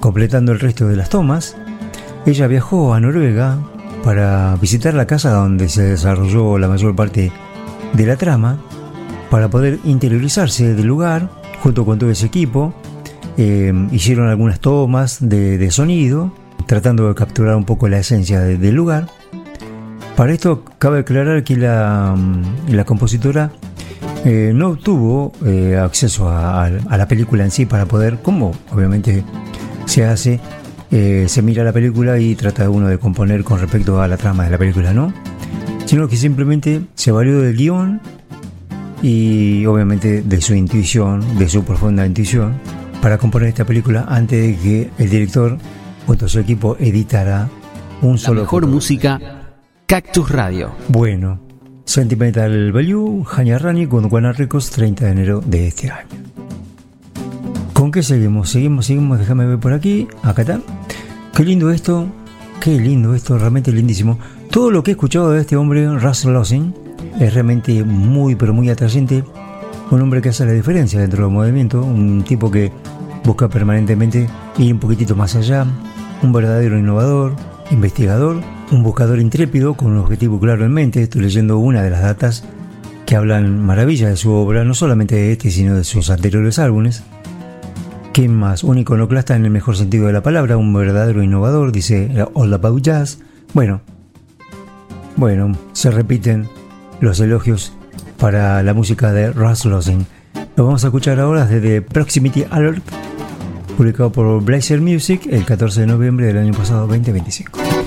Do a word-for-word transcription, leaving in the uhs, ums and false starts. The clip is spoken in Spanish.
completando el resto de las tomas, ella viajó a Noruega para visitar la casa donde se desarrolló la mayor parte de la trama, para poder interiorizarse del lugar junto con todo ese equipo. Eh, hicieron algunas tomas de, de sonido, tratando de capturar un poco la esencia de, del lugar. Para esto cabe aclarar que la, la compositora eh, no obtuvo eh, acceso a, a la película en sí para poder, como obviamente se hace, eh, se mira la película y trata uno de componer con respecto a la trama de la película, ¿no? Sino que simplemente se valió del guión y obviamente de su intuición, de su profunda intuición, para componer esta película antes de que el director junto a su equipo editara un la solo mejor música, Cactus Radio. Bueno, Sentimental Value, Hanya Rani con Guana Records, treinta de enero de este año. ¿Con qué seguimos? Seguimos, seguimos, déjame ver por aquí, acá está. Qué lindo esto, qué lindo esto, realmente lindísimo. Todo lo que he escuchado de este hombre, Russell Lawson, es realmente muy, pero muy atrayente. Un hombre que hace la diferencia dentro del movimiento, un tipo que busca permanentemente ir un poquitito más allá, un verdadero innovador, investigador, un buscador intrépido con un objetivo claro en mente. Estoy leyendo una de las datas que hablan maravillas de su obra, no solamente de este, sino de sus anteriores álbumes. ¿Qué más? Un iconoclasta en el mejor sentido de la palabra, un verdadero innovador, dice All About Jazz. Bueno, bueno, se repiten los elogios para la música de Russell Lawson. Lo vamos a escuchar ahora desde Proximity Alert, publicado por Blazer Music el catorce de noviembre del año pasado, veinte veinticinco.